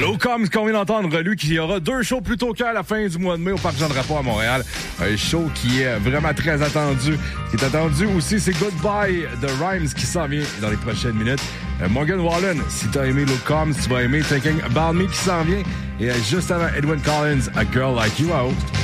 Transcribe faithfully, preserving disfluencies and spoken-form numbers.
Low Combs qu'on vient d'entendre, lui qui aura deux shows plus tôt qu'à la fin du mois de mai au Parc Jean-Drapeau à Montréal. Un show qui est vraiment très attendu. Ce qui est attendu aussi, c'est Goodbye de Rhymes qui s'en vient dans les prochaines minutes. Euh, Morgan Wallen, si t'as aimé Low Combs, tu vas aimer Thinking About Me qui s'en vient. Et euh, juste avant Edwin Collins, A Girl Like You Out.